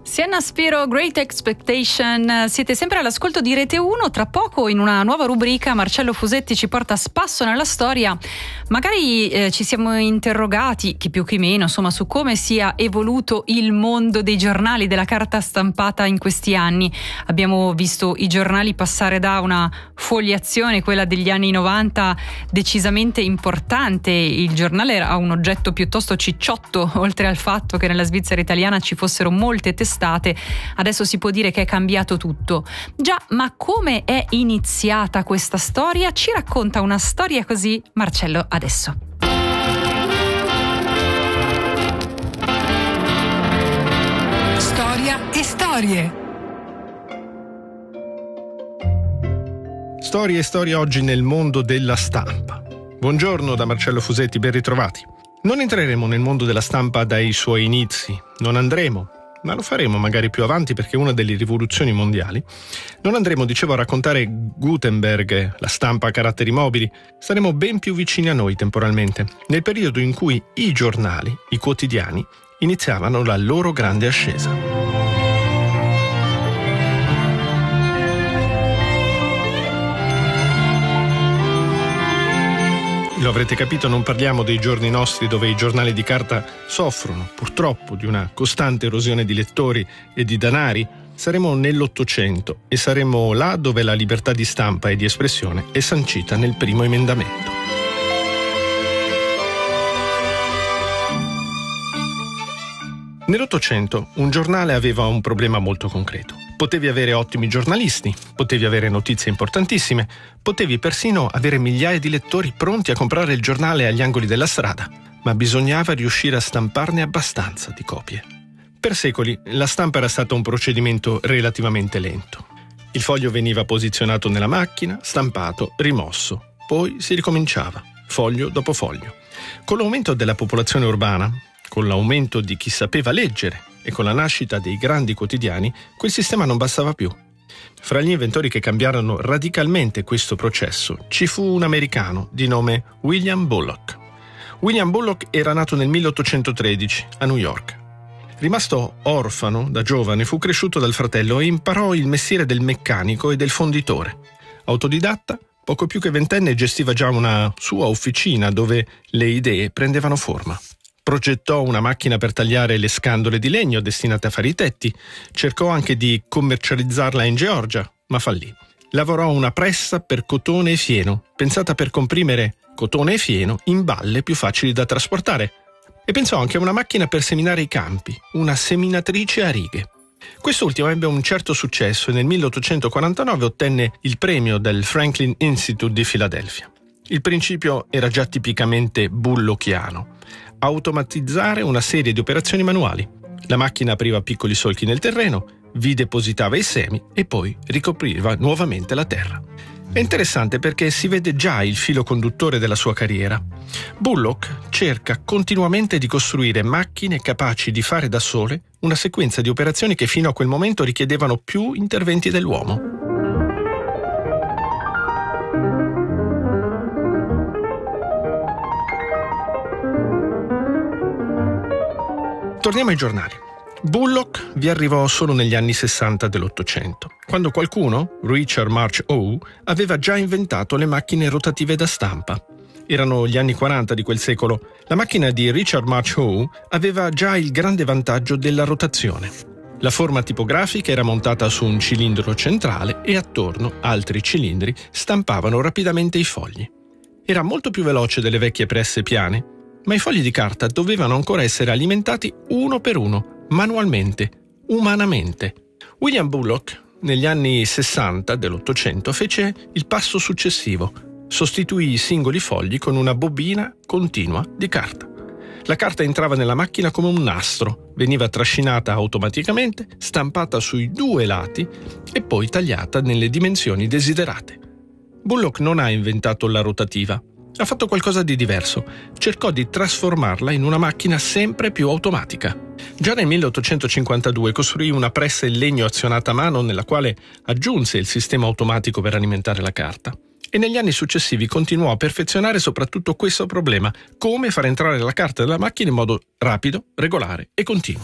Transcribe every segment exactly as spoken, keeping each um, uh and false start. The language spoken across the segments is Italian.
Sienna Spiro, Great Expectation. Siete sempre all'ascolto di Rete uno. Tra poco, in una nuova rubrica, Marcello Fusetti ci porta a spasso nella storia. Magari eh, ci siamo interrogati, chi più chi meno, insomma, su come sia evoluto il mondo dei giornali, della carta stampata in questi anni. Abbiamo visto i giornali passare da una fogliazione, quella degli anni novanta, decisamente importante. Il giornale era un oggetto piuttosto cicciotto, oltre al fatto che nella Svizzera italiana ci fossero molte testate. Adesso si può dire che è cambiato tutto. Già, ma come è iniziata questa storia? Ci racconta una storia così Marcello adesso. Storia e storie. Storie e storie oggi nel mondo della stampa. Buongiorno da Marcello Fusetti, ben ritrovati. Non entreremo nel mondo della stampa dai suoi inizi, non andremo, ma lo faremo magari più avanti perché è una delle rivoluzioni mondiali. Non andremo, dicevo, a raccontare Gutenberg, la stampa a caratteri mobili. Staremo ben più vicini a noi temporalmente, nel periodo in cui i giornali, i quotidiani, iniziavano la loro grande ascesa. Lo avrete capito, non parliamo dei giorni nostri dove i giornali di carta soffrono, purtroppo, di una costante erosione di lettori e di danari. Saremo nell'Ottocento e saremo là dove la libertà di stampa e di espressione è sancita nel primo emendamento. Nell'Ottocento un giornale aveva un problema molto concreto. Potevi avere ottimi giornalisti, potevi avere notizie importantissime, potevi persino avere migliaia di lettori pronti a comprare il giornale agli angoli della strada, ma bisognava riuscire a stamparne abbastanza di copie. Per secoli la stampa era stato un procedimento relativamente lento. Il foglio veniva posizionato nella macchina, stampato, rimosso, poi si ricominciava, foglio dopo foglio. Con l'aumento della popolazione urbana, con l'aumento di chi sapeva leggere e con la nascita dei grandi quotidiani, quel sistema non bastava più. Fra gli inventori che cambiarono radicalmente questo processo ci fu un americano di nome William Bullock. William Bullock era nato nel milleottocentotredici a New York. Rimasto orfano da giovane, fu cresciuto dal fratello e imparò il mestiere del meccanico e del fonditore. Autodidatta, poco più che ventenne gestiva già una sua officina dove le idee prendevano forma. Progettò una macchina per tagliare le scandole di legno destinate a fare i tetti. Cercò anche di commercializzarla in Georgia, ma fallì. Lavorò a una pressa per cotone e fieno, pensata per comprimere cotone e fieno in balle più facili da trasportare. E pensò anche a una macchina per seminare i campi, una seminatrice a righe. Quest'ultima ebbe un certo successo e nel milleottocentoquarantanove ottenne il premio del Franklin Institute di Filadelfia. Il principio era già tipicamente bullocchiano. Automatizzare una serie di operazioni manuali. La macchina apriva piccoli solchi nel terreno, vi depositava i semi e poi ricopriva nuovamente la terra. È interessante perché si vede già il filo conduttore della sua carriera. Bullock cerca continuamente di costruire macchine capaci di fare da sole una sequenza di operazioni che fino a quel momento richiedevano più interventi dell'uomo. Torniamo ai giornali. Bullock vi arrivò solo negli anni sessanta dell'Ottocento, quando qualcuno, Richard March Howe, aveva già inventato le macchine rotative da stampa. Erano gli anni quaranta di quel secolo. La macchina di Richard March Howe aveva già il grande vantaggio della rotazione. La forma tipografica era montata su un cilindro centrale e attorno altri cilindri stampavano rapidamente i fogli. Era molto più veloce delle vecchie presse piane, ma i fogli di carta dovevano ancora essere alimentati uno per uno, manualmente, umanamente. William Bullock, negli anni sessanta dell'Ottocento, fece il passo successivo. Sostituì i singoli fogli con una bobina continua di carta. La carta entrava nella macchina come un nastro, veniva trascinata automaticamente, stampata sui due lati e poi tagliata nelle dimensioni desiderate. Bullock non ha inventato la rotativa. Ha fatto qualcosa di diverso. Cercò di trasformarla in una macchina sempre più automatica. Già nel milleottocentocinquantadue costruì una pressa in legno azionata a mano nella quale aggiunse il sistema automatico per alimentare la carta. E negli anni successivi continuò a perfezionare soprattutto questo problema: come far entrare la carta nella macchina in modo rapido, regolare e continuo.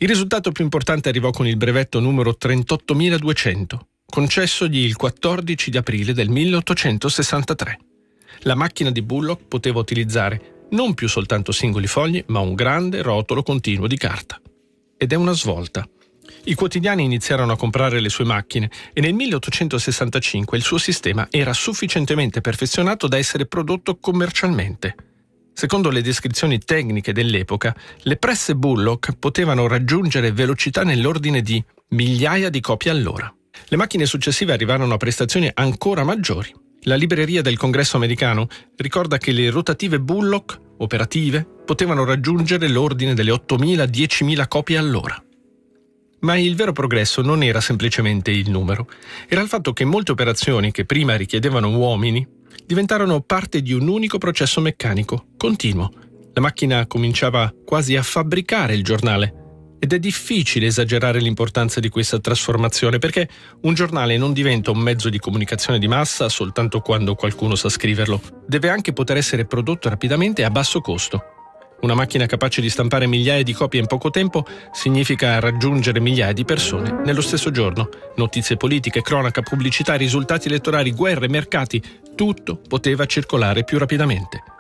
Il risultato più importante arrivò con il brevetto numero trentottomiladuecento, concessogli il quattordici di aprile del milleottocentosessantatré. La macchina di Bullock poteva utilizzare non più soltanto singoli fogli, ma un grande rotolo continuo di carta. Ed è una svolta. I quotidiani iniziarono a comprare le sue macchine e nel milleottocentosessantacinque il suo sistema era sufficientemente perfezionato da essere prodotto commercialmente. Secondo le descrizioni tecniche dell'epoca, le presse Bullock potevano raggiungere velocità nell'ordine di migliaia di copie all'ora. Le macchine successive arrivarono a prestazioni ancora maggiori. La libreria del Congresso americano ricorda che le rotative Bullock, operative, potevano raggiungere l'ordine delle ottomila-diecimila copie all'ora. Ma il vero progresso non era semplicemente il numero, era il fatto che molte operazioni che prima richiedevano uomini diventarono parte di un unico processo meccanico, continuo. La macchina cominciava quasi a fabbricare il giornale. Ed è difficile esagerare l'importanza di questa trasformazione, perché un giornale non diventa un mezzo di comunicazione di massa soltanto quando qualcuno sa scriverlo. Deve anche poter essere prodotto rapidamente e a basso costo. Una macchina capace di stampare migliaia di copie in poco tempo significa raggiungere migliaia di persone nello stesso giorno. Notizie politiche, cronaca, pubblicità, risultati elettorali, guerre, mercati, tutto poteva circolare più rapidamente.